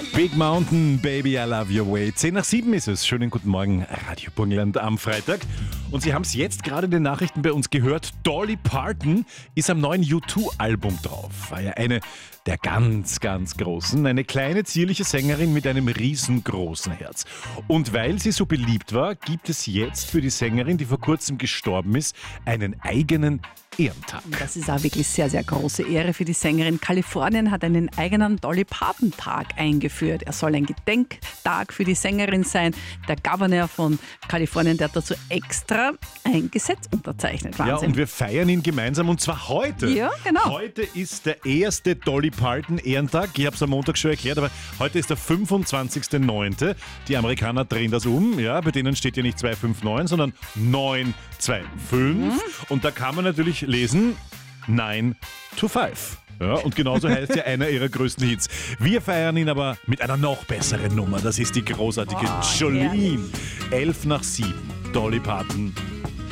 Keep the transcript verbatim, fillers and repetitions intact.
Big Mountain, Baby, I Love Your Way. Zehn nach sieben ist es. Schönen guten Morgen, Radio Burgenland am Freitag. Und Sie haben es jetzt gerade in den Nachrichten bei uns gehört. Dolly Parton ist am neuen U zwei Album drauf. War ja eine der ganz, ganz großen. Eine kleine, zierliche Sängerin mit einem riesengroßen Herz. Und weil sie so beliebt war, gibt es jetzt für die Sängerin, die vor kurzem gestorben ist, einen eigenen Ehrentag. Das ist auch wirklich sehr, sehr große Ehre für die Sängerin. Kalifornien hat einen eigenen Dolly Parton Tag eingeführt. Er soll ein Gedenktag für die Sängerin sein. Der Gouverneur von Kalifornien, der hat dazu extra ein Gesetz unterzeichnet. Wahnsinn. Ja, und wir feiern ihn gemeinsam und zwar heute. Ja, genau. Heute ist der erste Dolly Parton Ehrentag. Ich habe es am Montag schon erklärt, aber heute ist der fünfundzwanzigster neunte Die Amerikaner drehen das um. Ja, bei denen steht ja nicht zwei fünf neun, sondern neun zwei fünf. Mhm. Und da kann man natürlich lesen nine to five. Ja, und genauso heißt ja einer ihrer größten Hits. Wir feiern ihn aber mit einer noch besseren Nummer. Das ist die großartige oh, Jolene. elf nach sieben. Dolly Parton